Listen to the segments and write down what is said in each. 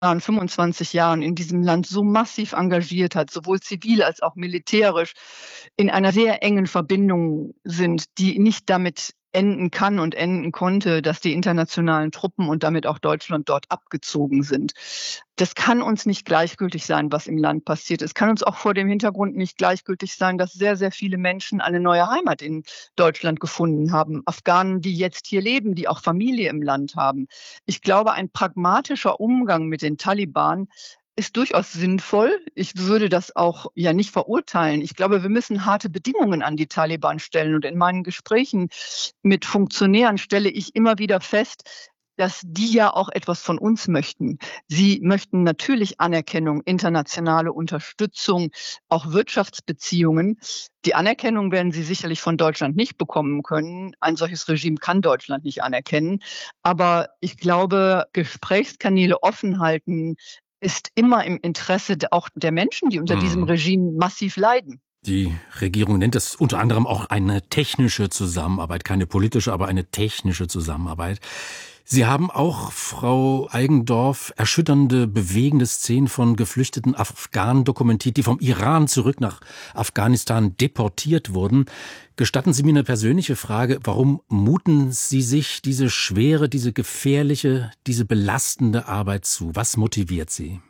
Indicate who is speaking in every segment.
Speaker 1: 25 Jahren in diesem Land so massiv engagiert hat, sowohl zivil als auch militärisch, in einer sehr engen Verbindung sind, die nicht damit enden kann und enden konnte, dass die internationalen Truppen und damit auch Deutschland dort abgezogen sind. Das kann uns nicht gleichgültig sein, was im Land passiert. Es kann uns auch vor dem Hintergrund nicht gleichgültig sein, dass sehr, sehr viele Menschen eine neue Heimat in Deutschland gefunden haben. Afghanen, die jetzt hier leben, die auch Familie im Land haben. Ich glaube, ein pragmatischer Umgang mit den Taliban ist durchaus sinnvoll. Ich würde das auch ja nicht verurteilen. Ich glaube, wir müssen harte Bedingungen an die Taliban stellen. Und in meinen Gesprächen mit Funktionären stelle ich immer wieder fest, dass die ja auch etwas von uns möchten. Sie möchten natürlich Anerkennung, internationale Unterstützung, auch Wirtschaftsbeziehungen. Die Anerkennung werden sie sicherlich von Deutschland nicht bekommen können. Ein solches Regime kann Deutschland nicht anerkennen. Aber ich glaube, Gesprächskanäle offen halten ist immer im Interesse auch der Menschen, die unter diesem Regime massiv leiden.
Speaker 2: Die Regierung nennt es unter anderem auch eine technische Zusammenarbeit, keine politische, aber eine technische Zusammenarbeit. Sie haben auch, Frau Eigendorf, erschütternde, bewegende Szenen von geflüchteten Afghanen dokumentiert, die vom Iran zurück nach Afghanistan deportiert wurden. Gestatten Sie mir eine persönliche Frage. Warum muten Sie sich diese schwere, diese gefährliche, diese belastende Arbeit zu? Was motiviert Sie?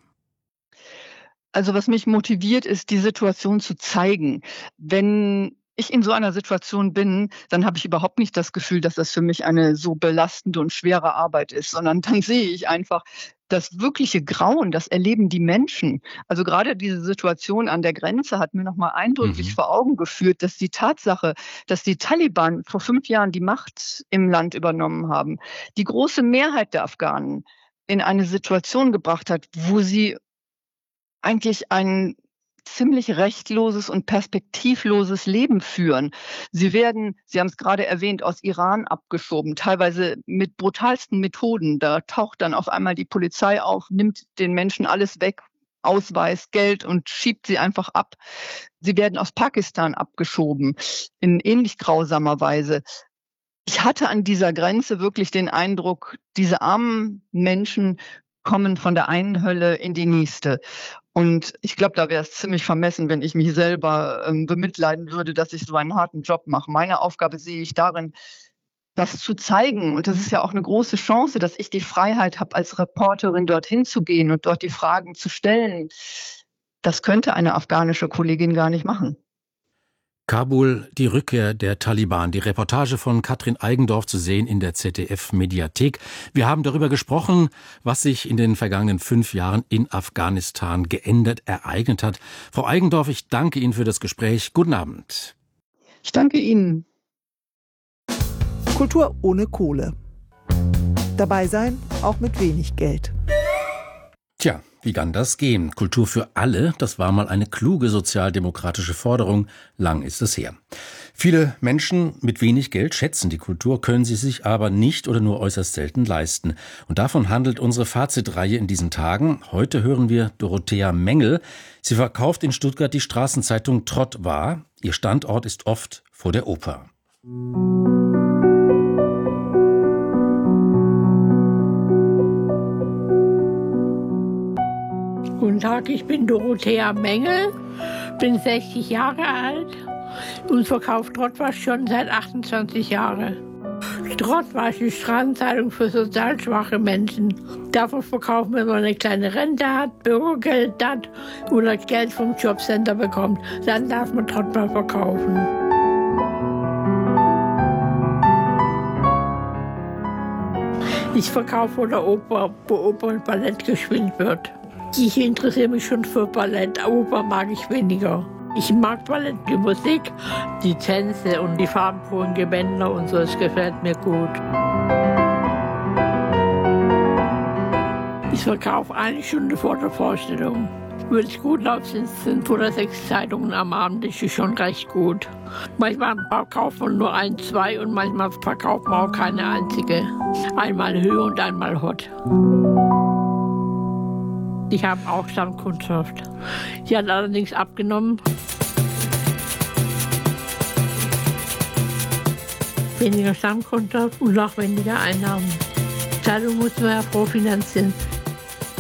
Speaker 1: Also was mich motiviert, ist, die Situation zu zeigen. Wenn ich in so einer Situation bin, dann habe ich überhaupt nicht das Gefühl, dass das für mich eine so belastende und schwere Arbeit ist, sondern dann sehe ich einfach das wirkliche Grauen, das erleben die Menschen. Also gerade diese Situation an der Grenze hat mir nochmal eindrücklich vor Augen geführt, dass die Tatsache, dass die Taliban vor 5 Jahren die Macht im Land übernommen haben, die große Mehrheit der Afghanen in eine Situation gebracht hat, wo sie eigentlich ein ziemlich rechtloses und perspektivloses Leben führen. Sie werden, Sie haben es gerade erwähnt, aus Iran abgeschoben, teilweise mit brutalsten Methoden. Da taucht dann auf einmal die Polizei auf, nimmt den Menschen alles weg, Ausweis, Geld und schiebt sie einfach ab. Sie werden aus Pakistan abgeschoben, in ähnlich grausamer Weise. Ich hatte an dieser Grenze wirklich den Eindruck, diese armen Menschen kommen von der einen Hölle in die nächste. Und ich glaube, da wäre es ziemlich vermessen, wenn ich mich selber bemitleiden würde, dass ich so einen harten Job mache. Meine Aufgabe sehe ich darin, das zu zeigen. Und das ist ja auch eine große Chance, dass ich die Freiheit habe, als Reporterin dorthin zu gehen und dort die Fragen zu stellen. Das könnte eine afghanische Kollegin gar nicht machen.
Speaker 2: Kabul, die Rückkehr der Taliban. Die Reportage von Katrin Eigendorf zu sehen in der ZDF-Mediathek. Wir haben darüber gesprochen, was sich in den vergangenen 5 Jahren in Afghanistan geändert, ereignet hat. Frau Eigendorf, ich danke Ihnen für das Gespräch. Guten Abend.
Speaker 1: Ich danke Ihnen.
Speaker 3: Kultur ohne Kohle. Dabei sein, auch mit wenig Geld.
Speaker 2: Tja, wie kann das gehen? Kultur für alle, das war mal eine kluge sozialdemokratische Forderung. Lang ist es her. Viele Menschen mit wenig Geld schätzen die Kultur, können sie sich aber nicht oder nur äußerst selten leisten. Und davon handelt unsere Fazitreihe in diesen Tagen. Heute hören wir Dorothea Mengel. Sie verkauft in Stuttgart die Straßenzeitung Trott wahr. Ihr Standort ist oft vor der Oper.
Speaker 4: Guten Tag, ich bin Dorothea Mengel, bin 60 Jahre alt und verkaufe Trottwasch schon seit 28 Jahren. Trottwasch ist die Straßenzeitung für sozial schwache Menschen. Davon verkaufen, wenn man eine kleine Rente hat, Bürgergeld hat oder Geld vom Jobcenter bekommt, dann darf man Trottwasch verkaufen. Ich verkaufe vor der Oper, wo Oper und Ballett gespielt wird. Ich interessiere mich schon für Ballett, Oper mag ich weniger. Ich mag Ballett, die Musik, die Tänze und die farbenfrohen Gewänder und so, das gefällt mir gut. Ich verkaufe eine Stunde vor der Vorstellung. Wenn es gut läuft, sind es 5 oder 6 Zeitungen am Abend, das ist schon recht gut. Manchmal verkauft man nur 1, 2 und manchmal verkauft man auch keine einzige. Einmal Höhe und einmal Hot. Ich habe auch Stammkundschaft. Die hat allerdings abgenommen. Weniger Stammkundschaft und noch weniger Einnahmen. Zeitung muss man ja vorfinanzieren.